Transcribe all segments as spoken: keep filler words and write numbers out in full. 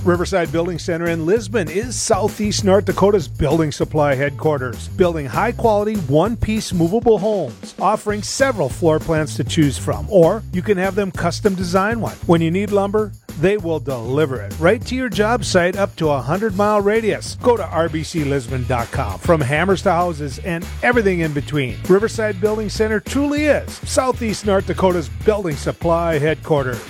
Riverside Building Center in Lisbon is Southeast North Dakota's building supply headquarters, building high-quality, one-piece movable homes, offering several floor plans to choose from, or you can have them custom design one. When you need lumber, they will deliver it right to your job site up to a hundred-mile radius. Go to r b c lisbon dot com. From hammers to houses and everything in between, Riverside Building Center truly is Southeast North Dakota's building supply headquarters.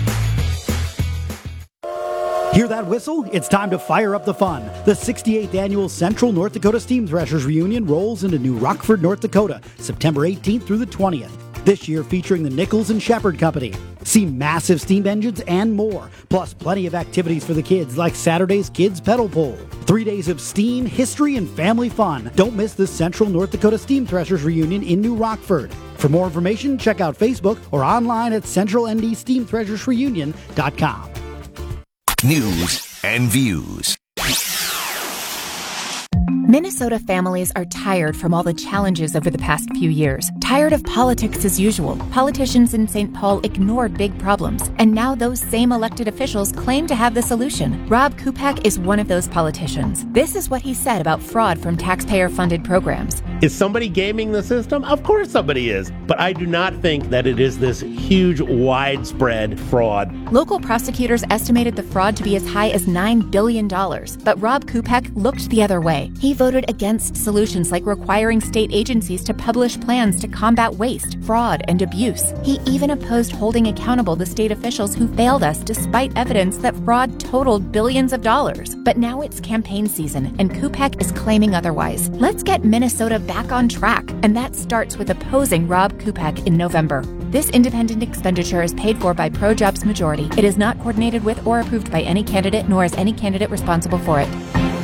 Hear that whistle? It's time to fire up the fun. The sixty-eighth Annual Central North Dakota Steam Threshers Reunion rolls into New Rockford, North Dakota, September eighteenth through the twentieth. This year featuring the Nichols and Shepherd Company. See massive steam engines and more, plus plenty of activities for the kids like Saturday's Kids Pedal Pole. Three days of steam, history, and family fun. Don't miss the Central North Dakota Steam Threshers Reunion in New Rockford. For more information, check out Facebook or online at central n d steam threshers reunion dot com. News and views. Minnesota families are tired from all the challenges over the past few years. Tired of politics as usual. Politicians in Saint Paul ignored big problems, and now those same elected officials claim to have the solution. Rob Kupak is one of those politicians. This is what he said about fraud from taxpayer-funded programs. Is somebody gaming the system? Of course somebody is. But I do not think that it is this huge, widespread fraud. Local prosecutors estimated the fraud to be as high as nine billion dollars, but Rob Kupak looked the other way. He voted against solutions like requiring state agencies to publish plans to combat waste, fraud, and abuse. He even opposed holding accountable the state officials who failed us despite evidence that fraud totaled billions of dollars. But now it's campaign season, and Kupak is claiming otherwise. Let's get Minnesota back on track, and that starts with opposing Rob Kupak in November. This independent expenditure is paid for by ProJobs Majority. It is not coordinated with or approved by any candidate, nor is any candidate responsible for it.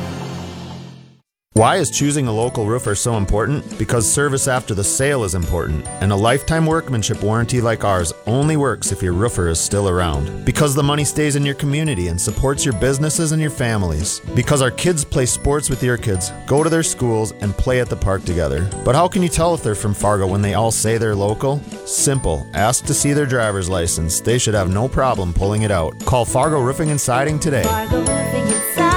Why is choosing a local roofer so important? Because service after the sale is important, and a lifetime workmanship warranty like ours only works if your roofer is still around. Because the money stays in your community and supports your businesses and your families. Because our kids play sports with your kids, go to their schools, and play at the park together. But how can you tell if they're from Fargo when they all say they're local? Simple. Ask to see their driver's license. They should have no problem pulling it out. Call Fargo Roofing and Siding today. Fargo Roofing and Siding.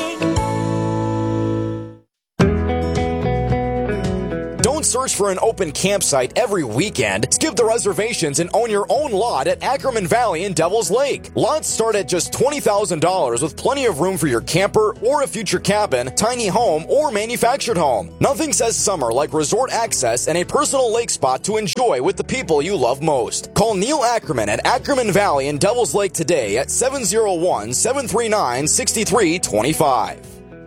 Don't search for an open campsite every weekend. Skip the reservations and own your own lot at Ackerman Valley in Devil's Lake. Lots start at just twenty thousand dollars with plenty of room for your camper or a future cabin, tiny home, or manufactured home. Nothing says summer like resort access and a personal lake spot to enjoy with the people you love most. Call Neil Ackerman at Ackerman Valley in Devil's Lake today at seven oh one, seven three nine, six three two five.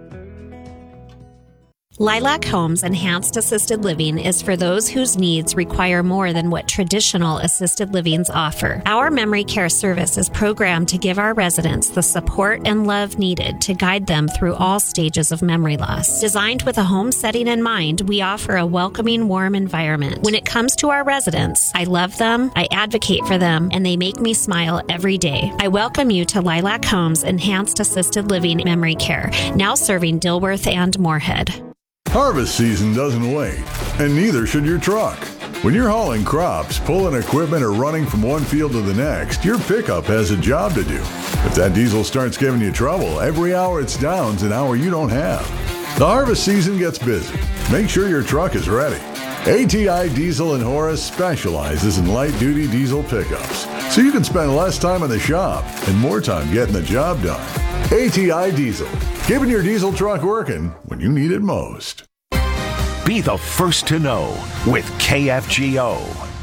Lilac Homes Enhanced Assisted Living is for those whose needs require more than what traditional assisted livings offer. Our memory care service is programmed to give our residents the support and love needed to guide them through all stages of memory loss. Designed with a home setting in mind, we offer a welcoming, warm environment. When it comes to our residents, I love them, I advocate for them, and they make me smile every day. I welcome you to Lilac Homes Enhanced Assisted Living Memory Care, now serving Dilworth and Moorhead. Harvest season doesn't wait, and neither should your truck. When you're hauling crops, pulling equipment, or running from one field to the next, your pickup has a job to do. If that diesel starts giving you trouble, every hour it's down's an hour you don't have. The harvest season gets busy. Make sure your truck is ready. A T I Diesel in Horace specializes in light-duty diesel pickups, so you can spend less time in the shop and more time getting the job done. A T I Diesel, keeping your diesel truck working when you need it most. Be the first to know with K F G O.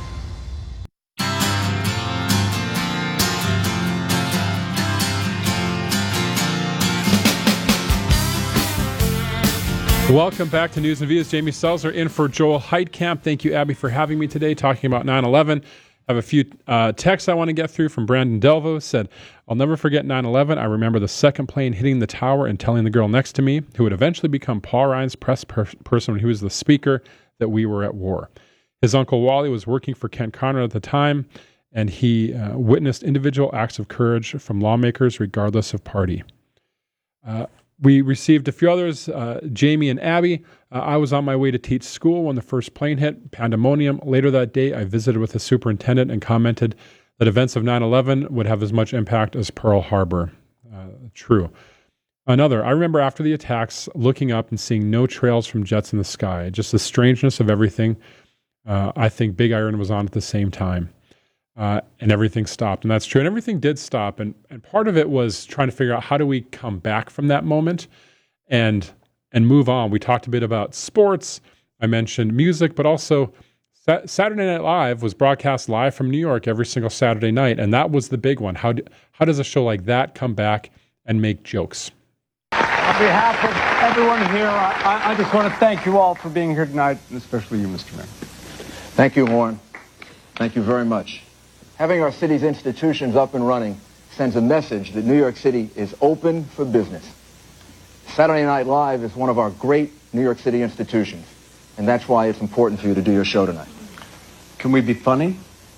Welcome back to News and Views. Jamie Selzer in for Joel Heitkamp. Thank you, Abby, for having me today, talking about nine eleven. I have a few uh, texts I want to get through from Brandon Delvo. Said, I'll never forget nine eleven. I remember the second plane hitting the tower and telling the girl next to me, who would eventually become Paul Ryan's press per- person when he was the speaker, that we were at war. His uncle Wally was working for Kent Conrad at the time, and he uh, witnessed individual acts of courage from lawmakers regardless of party. Uh, We received a few others, uh, Jamie and Abby. Uh, I was on my way to teach school when the first plane hit, pandemonium. Later that day, I visited with the superintendent and commented that events of nine eleven would have as much impact as Pearl Harbor. Uh, true. Another, I remember after the attacks, looking up and seeing no trails from jets in the sky. Just the strangeness of everything. Uh, I think Big Iron was on at the same time. Uh, and everything stopped. And that's true. And everything did stop. And and part of it was trying to figure out how do we come back from that moment and and move on. We talked a bit about sports. I mentioned music, but also sa- Saturday Night Live was broadcast live from New York every single Saturday night. And that was the big one. How do, how does a show like that come back and make jokes? On behalf of everyone here, I, I just want to thank you all for being here tonight, and especially you, Mister Mayor. Thank you, Warren. Thank you very much. Having our city's institutions up and running sends a message that New York City is open for business. Saturday Night Live is one of our great New York City institutions, and that's why it's important for you to do your show tonight. Can we be funny?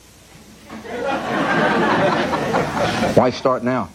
Why start now?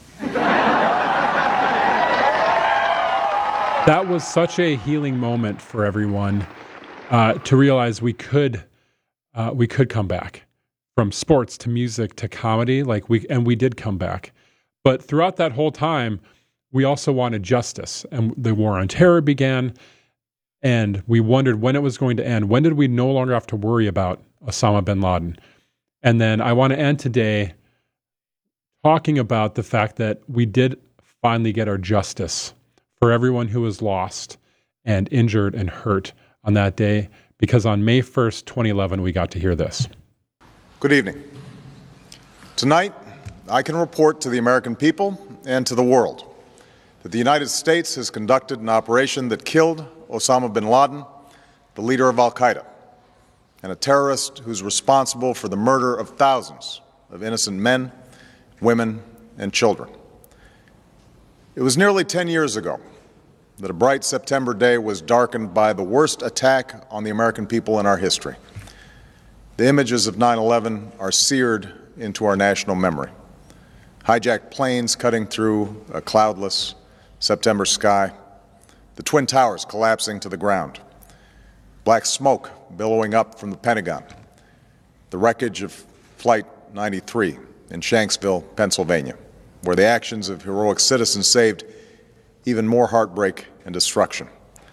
That was such a healing moment for everyone uh, to realize we could uh, we could come back. From sports to music to comedy, like we and we did come back. But throughout that whole time, we also wanted justice. And the war on terror began, and we wondered when it was going to end. When did we no longer have to worry about Osama bin Laden? And then I want to end today talking about the fact that we did finally get our justice for everyone who was lost and injured and hurt on that day, because on May first, twenty eleven, we got to hear this. Good evening. Tonight, I can report to the American people and to the world that the United States has conducted an operation that killed Osama bin Laden, the leader of al-Qaeda, and a terrorist who's responsible for the murder of thousands of innocent men, women, and children. It was nearly ten years ago that a bright September day was darkened by the worst attack on the American people in our history. The images of nine eleven are seared into our national memory. Hijacked planes cutting through a cloudless September sky, the Twin Towers collapsing to the ground, black smoke billowing up from the Pentagon, the wreckage of Flight ninety-three in Shanksville, Pennsylvania, where the actions of heroic citizens saved even more heartbreak and destruction.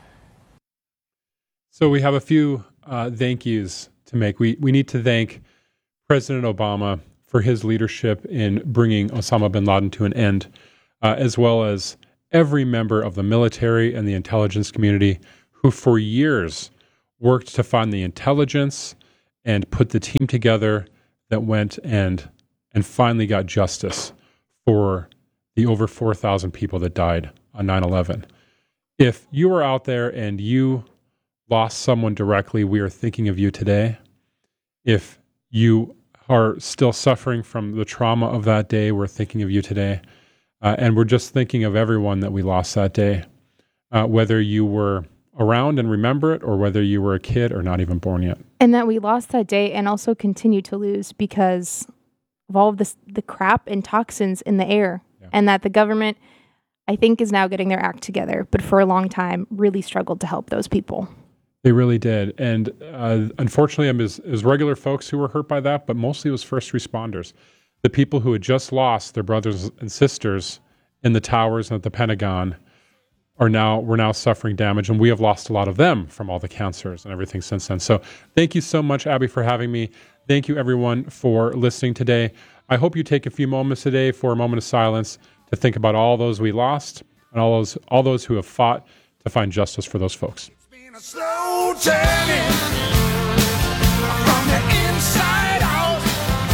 So we have a few uh, thank yous to make. We we need to thank President Obama for his leadership in bringing Osama bin Laden to an end, uh, as well as every member of the military and the intelligence community who for years worked to find the intelligence and put the team together that went and and finally got justice for the over four thousand people that died on nine eleven. If you were out there and you lost someone directly, we are thinking of you today. If you are still suffering from the trauma of that day, we're thinking of you today. Uh, and we're just thinking of everyone that we lost that day, uh, whether you were around and remember it or whether you were a kid or not even born yet. And that we lost that day and also continue to lose because of all of this, the crap and toxins in the air. Yeah. And that the government, I think, is now getting their act together, but for a long time really struggled to help those people. They really did. And uh, unfortunately, it was, it was regular folks who were hurt by that, but mostly it was first responders. The people who had just lost their brothers and sisters in the towers and at the Pentagon are now, we're now suffering damage, and we have lost a lot of them from all the cancers and everything since then. So thank you so much, Abby, for having me. Thank you, everyone, for listening today. I hope you take a few moments today for a moment of silence to think about all those we lost and all those, all those who have fought to find justice for those folks. A slow journey from the inside out.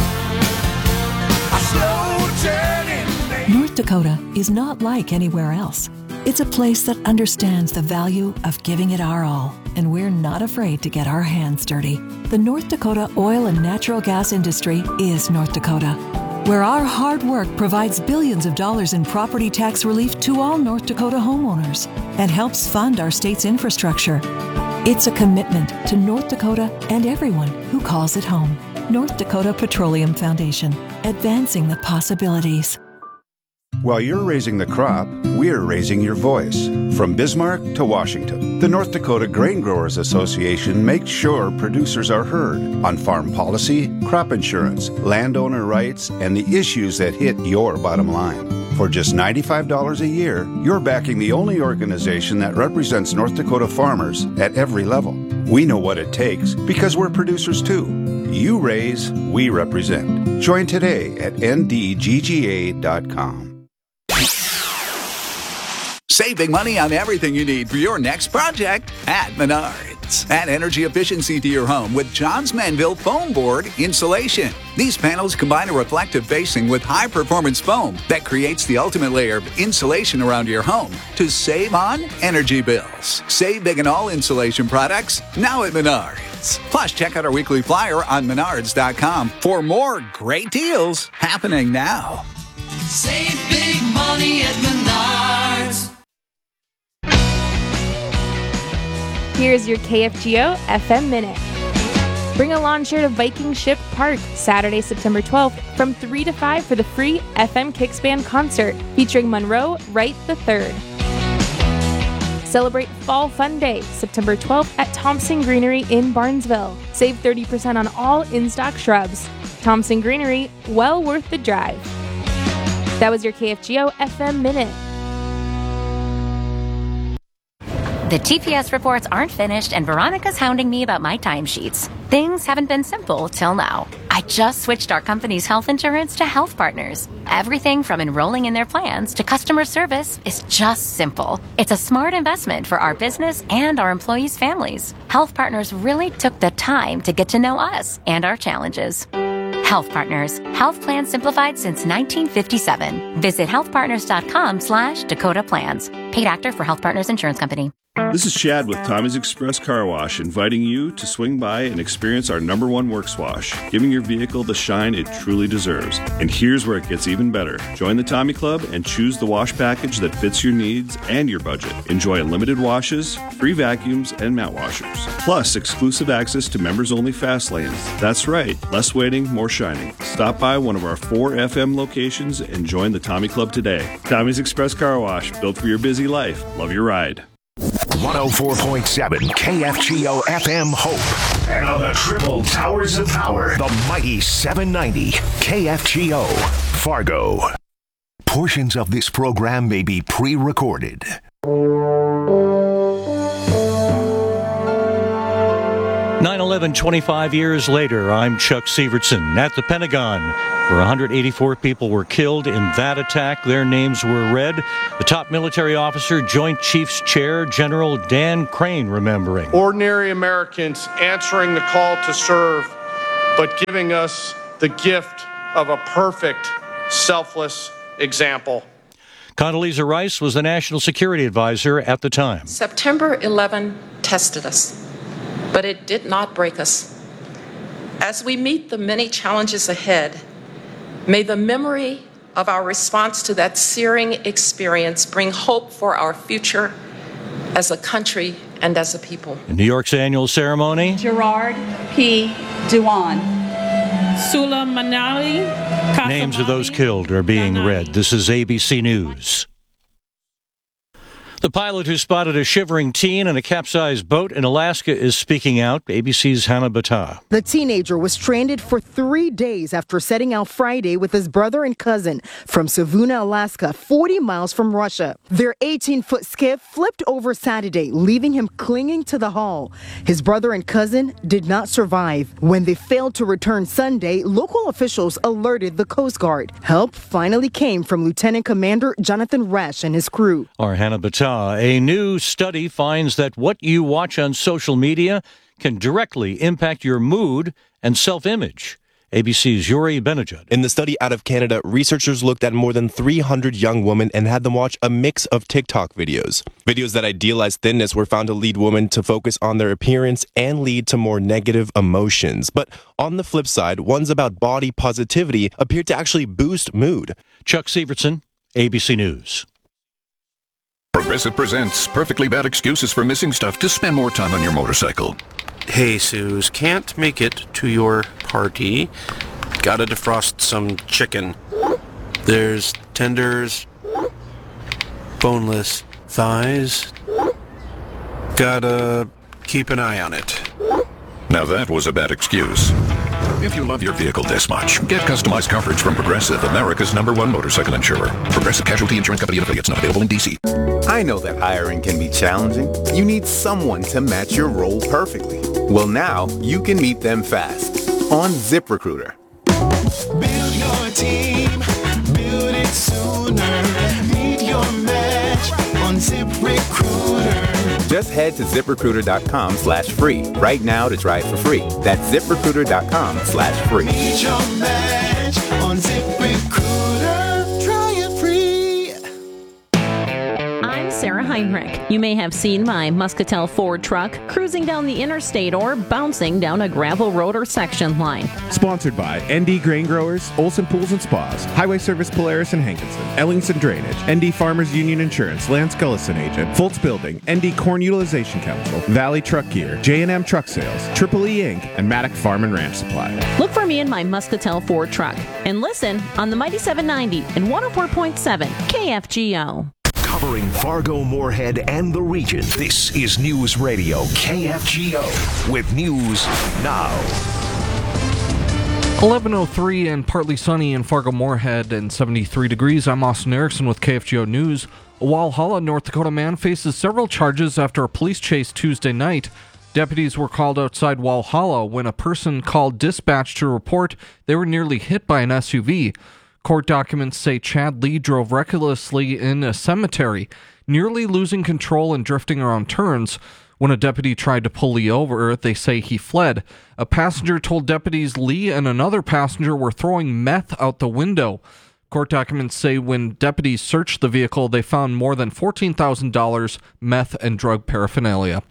A slow journey. North Dakota is not like anywhere else. It's a place that understands the value of giving it our all, and we're not afraid to get our hands dirty. The North Dakota oil and natural gas industry is North Dakota, where our hard work provides billions of dollars in property tax relief to all North Dakota homeowners and helps fund our state's infrastructure. It's a commitment to North Dakota and everyone who calls it home. North Dakota Petroleum Foundation, advancing the possibilities. While you're raising the crop, we're raising your voice. From Bismarck to Washington, the North Dakota Grain Growers Association makes sure producers are heard on farm policy, crop insurance, landowner rights, and the issues that hit your bottom line. For just ninety-five dollars a year, you're backing the only organization that represents North Dakota farmers at every level. We know what it takes because we're producers too. You raise, we represent. Join today at N D G G A dot com. Save big money on everything you need for your next project at Menards. Add energy efficiency to your home with Johns Manville Foam Board Insulation. These panels combine a reflective facing with high-performance foam that creates the ultimate layer of insulation around your home to save on energy bills. Save big on all insulation products now at Menards. Plus, check out our weekly flyer on menards dot com for more great deals happening now. Save big money at Menards. Here's your K F G O F M Minute. Bring a lawn chair to Viking Ship Park Saturday, September twelfth from three to five for the free F M Kicks Band concert featuring Monroe Wright the third. Celebrate Fall Fun Day September twelfth at Thompson Greenery in Barnesville. Save thirty percent on all in-stock shrubs. Thompson Greenery, well worth the drive. That was your K F G O F M Minute. The T P S reports aren't finished and Veronica's hounding me about my timesheets. Things haven't been simple till now. I just switched our company's health insurance to Health Partners. Everything from enrolling in their plans to customer service is just simple. It's a smart investment for our business and our employees' families. Health Partners really took the time to get to know us and our challenges. Health Partners. Health plans simplified since nineteen fifty-seven. Visit healthpartners.com slash Dakota Plans. Paid actor for Health Partners Insurance Company. This is Chad with Tommy's Express Car Wash, inviting you to swing by and experience our number one works wash, giving your vehicle the shine it truly deserves. And here's where it gets even better. Join the Tommy Club and choose the wash package that fits your needs and your budget. Enjoy unlimited washes, free vacuums, and mat washers. Plus, exclusive access to members-only fast lanes. That's right, less waiting, more shining. Stop by one of our four F M locations and join the Tommy Club today. Tommy's Express Car Wash, built for your busy life. Love your ride. one oh four point seven K F G O F M Hope. And on the triple towers of power, the mighty seven ninety K F G O Fargo. Portions of this program may be pre-recorded. nine eleven, twenty-five years later, I'm Chuck Severson at the Pentagon, where one hundred eighty-four people were killed in that attack. Their names were read. The top military officer, Joint Chiefs Chair, General Dan Crane, remembering. Ordinary Americans answering the call to serve, but giving us the gift of a perfect, selfless example. Condoleezza Rice was the National Security Advisor at the time. September eleventh tested us, but it did not break us. As we meet the many challenges ahead, may the memory of our response to that searing experience bring hope for our future as a country and as a people. In New York's annual ceremony, Gerard P. Dewan. Sula Manali. Names of those killed are being read. This is A B C News. The pilot who spotted a shivering teen in a capsized boat in Alaska is speaking out. A B C's Hannah Battah. The teenager was stranded for three days after setting out Friday with his brother and cousin from Savuna, Alaska, forty miles from Russia. Their eighteen-foot skiff flipped over Saturday, leaving him clinging to the hull. His brother and cousin did not survive. When they failed to return Sunday, local officials alerted the Coast Guard. Help finally came from Lieutenant Commander Jonathan Resch and his crew. Our Hannah Battah. A new study finds that what you watch on social media can directly impact your mood and self-image. A B C's Yuri Benajud. In the study out of Canada, researchers looked at more than three hundred young women and had them watch a mix of TikTok videos. Videos that idealize thinness were found to lead women to focus on their appearance and lead to more negative emotions. But on the flip side, ones about body positivity appeared to actually boost mood. Chuck Severson, A B C News. Progressive presents perfectly bad excuses for missing stuff to spend more time on your motorcycle. Hey, Suze, can't make it to your party. Gotta defrost some chicken. There's tenders, boneless thighs. Gotta keep an eye on it. Now that was a bad excuse. If you love your vehicle this much, get customized coverage from Progressive, America's number one motorcycle insurer. Progressive Casualty Insurance Company and affiliates, not available in D C. I know that hiring can be challenging. You need someone to match your role perfectly. Well, now you can meet them fast on ZipRecruiter. Build your team, build it sooner. Meet your match on ZipRecruiter. Just head to ZipRecruiter.com slash free right now to try it for free. That's ZipRecruiter.com slash free. Meet your match on ZipRecruiter. Try it free. I'm Sarah Heinrich. You may have seen my Muscatel Ford truck cruising down the interstate or bouncing down a gravel road or section line. Sponsored by N D Grain Growers, Olson Pools and Spas, Highway Service Polaris and Hankinson, Ellingson Drainage, N D Farmers Union Insurance, Lance Gullison Agent, Foltz Building, N D Corn Utilization Council, Valley Truck Gear, J and M Truck Sales, Triple E Incorporated, and Maddock Farm and Ranch Supply. Look for me in my Muscatel Ford truck and listen on the Mighty seven ninety and one oh four point seven K F G O. Covering Fargo, Moorhead, and the region, this is News Radio K F G O with news now. eleven oh three and partly sunny in Fargo, Moorhead, and seventy-three degrees. I'm Austin Erickson with K F G O News. A Walhalla, North Dakota man faces several charges after a police chase Tuesday night. Deputies were called outside Walhalla when a person called dispatch to report they were nearly hit by an S U V. Court documents say Chad Lee drove recklessly in a cemetery, nearly losing control and drifting around turns. When a deputy tried to pull Lee over, they say he fled. A passenger told deputies Lee and another passenger were throwing meth out the window. Court documents say when deputies searched the vehicle, they found more than fourteen thousand dollars meth and drug paraphernalia.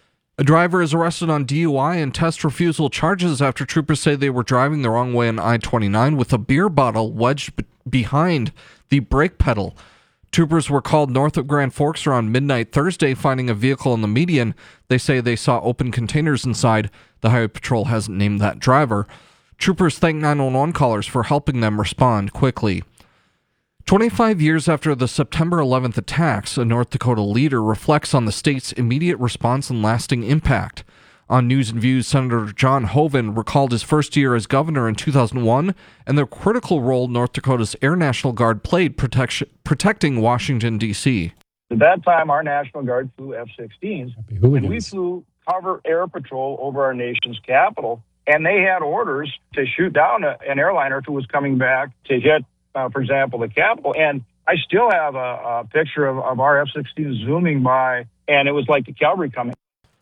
A driver is arrested on D U I and test refusal charges after troopers say they were driving the wrong way on I twenty-nine with a beer bottle wedged b- behind the brake pedal. Troopers were called north of Grand Forks around midnight Thursday, finding a vehicle in the median. They say they saw open containers inside. The Highway Patrol hasn't named that driver. Troopers thank nine one one callers for helping them respond quickly. twenty-five years after the September eleventh attacks, a North Dakota leader reflects on the state's immediate response and lasting impact. On News and Views, Senator John Hoeven recalled his first year as governor in two thousand one and the critical role North Dakota's Air National Guard played protection, protecting Washington, D C At that time, our National Guard flew F sixteens, and we flew cover air patrol over our nation's capital, and they had orders to shoot down a, an airliner if it was coming back to hit Uh, for example, the Capitol. And I still have a, a picture of, of our F sixteen zooming by, and it was like the cavalry coming.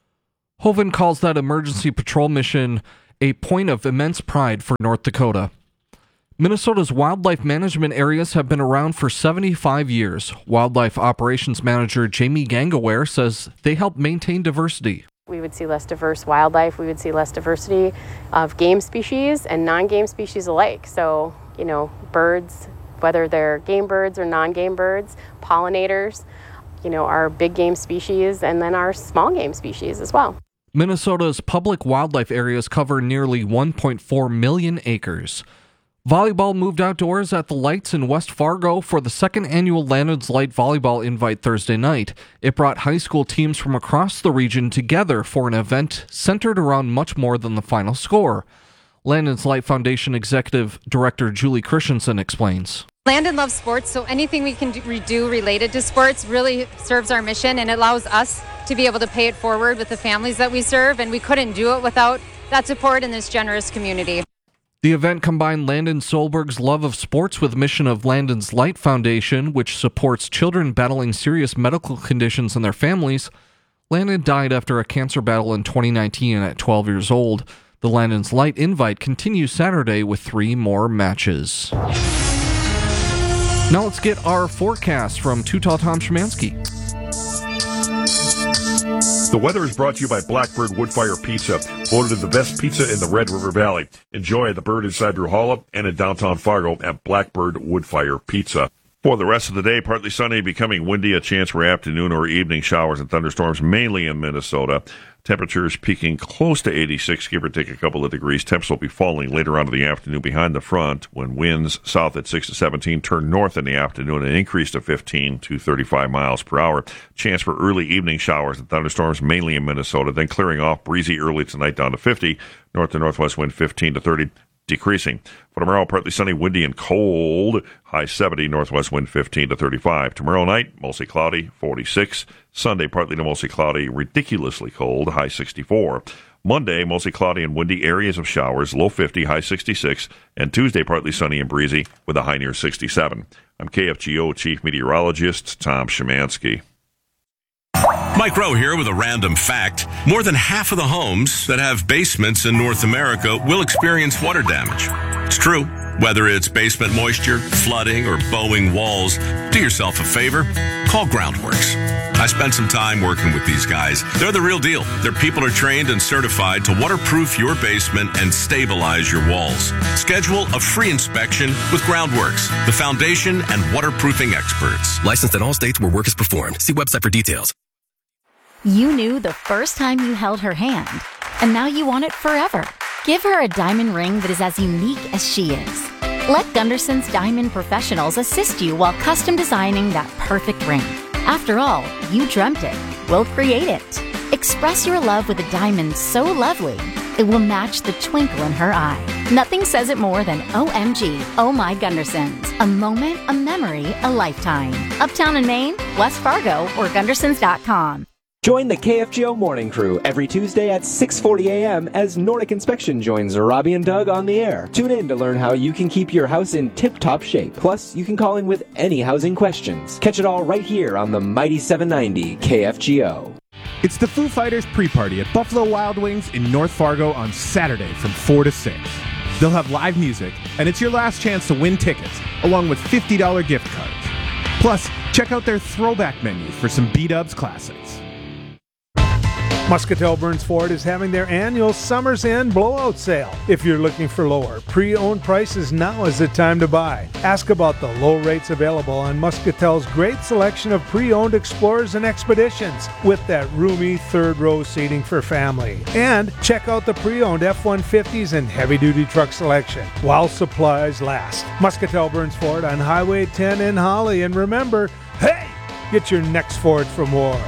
Hoeven calls that emergency patrol mission a point of immense pride for North Dakota. Minnesota's wildlife management areas have been around for seventy-five years. Wildlife operations manager Jamie Gangaware says they help maintain diversity. We would see less diverse wildlife. We would see less diversity of game species and non-game species alike. So, you know, birds, whether they're game birds or non-game birds, pollinators, you know, our big game species, and then our small game species as well. Minnesota's public wildlife areas cover nearly one point four million acres. Volleyball moved outdoors at the Lights in West Fargo for the second annual Landon's Light Volleyball Invite Thursday night. It brought high school teams from across the region together for an event centered around much more than the final score. Landon's Light Foundation Executive Director Julie Christensen explains. Landon loves sports, so anything we can do related to sports really serves our mission, and it allows us to be able to pay it forward with the families that we serve, and we couldn't do it without that support in this generous community. The event combined Landon Solberg's love of sports with mission of Landon's Light Foundation, which supports children battling serious medical conditions and their families. Landon died after a cancer battle in twenty nineteen at twelve years old. The Landon's Light Invite continues Saturday with three more matches. Now let's get our forecast from Too Tall Tom Szymanski. The weather is brought to you by Blackbird Woodfire Pizza, voted the best pizza in the Red River Valley. Enjoy at the Bird inside Ruhala and in downtown Fargo at Blackbird Woodfire Pizza. For the rest of the day, partly sunny, becoming windy, a chance for afternoon or evening showers and thunderstorms, mainly in Minnesota. Temperatures peaking close to eighty-six, give or take a couple of degrees. Temps will be falling later on in the afternoon behind the front when winds south at six to seventeen turn north in the afternoon and increase to fifteen to thirty-five miles per hour. Chance for early evening showers and thunderstorms, mainly in Minnesota, then clearing off, breezy early tonight down to fifty. North to northwest wind fifteen to thirty. Decreasing. For tomorrow, partly sunny, windy, and cold. High seventy, northwest wind fifteen to thirty-five. Tomorrow night, mostly cloudy, forty-six. Sunday, partly to mostly cloudy, ridiculously cold, high sixty-four. Monday, mostly cloudy and windy, areas of showers, low fifty, high sixty-six. And Tuesday, partly sunny and breezy with a high near sixty-seven. I'm K F G O Chief Meteorologist Tom Szymanski. Mike Rowe here with a random fact. More than half of the homes that have basements in North America will experience water damage. It's true. Whether it's basement moisture, flooding, or bowing walls, do yourself a favor. Call Groundworks. I spent some time working with these guys. They're the real deal. Their people are trained and certified to waterproof your basement and stabilize your walls. Schedule a free inspection with Groundworks, the foundation and waterproofing experts. Licensed in all states where work is performed. See website for details. You knew the first time you held her hand, and now you want it forever. Give her a diamond ring that is as unique as she is. Let Gunderson's Diamond Professionals assist you while custom designing that perfect ring. After all, you dreamt it. We'll create it. Express your love with a diamond so lovely, it will match the twinkle in her eye. Nothing says it more than O M G, Oh My Gundersons. A moment, a memory, a lifetime. Uptown in Maine, West Fargo, or Gundersons dot com. Join the K F G O Morning Crew every Tuesday at six forty a.m. as Nordic Inspection joins Robbie and Doug on the air. Tune in to learn how you can keep your house in tip-top shape. Plus, you can call in with any housing questions. Catch it all right here on the Mighty seven ninety K F G O. It's the Foo Fighters pre-party at Buffalo Wild Wings in North Fargo on Saturday from four to six. They'll have live music, and it's your last chance to win tickets, along with fifty dollars gift cards. Plus, check out their throwback menu for some B-Dubs classics. Muscatel Burns Ford is having their annual Summer's End blowout sale. If you're looking for lower pre-owned prices, now is the time to buy. Ask about the low rates available on Muscatel's great selection of pre-owned Explorers and Expeditions with that roomy third row seating for family. And check out the pre-owned F one fifties and heavy-duty truck selection while supplies last. Muscatel Burns Ford on Highway ten in Holly. And remember, hey, get your next Ford from Ward.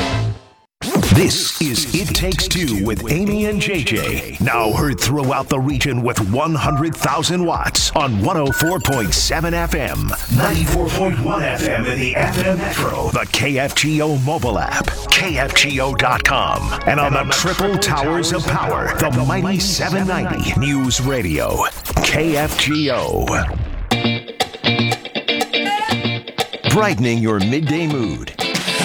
This is It Takes Two with Amy and J J. Now heard throughout the region with one hundred thousand watts on one oh four point seven F M, ninety-four point one F M in the F M Metro, the K F G O mobile app, K F G O dot com, and on the Triple Towers of Power, the Mighty seven ninety News Radio, K F G O. Brightening your midday mood.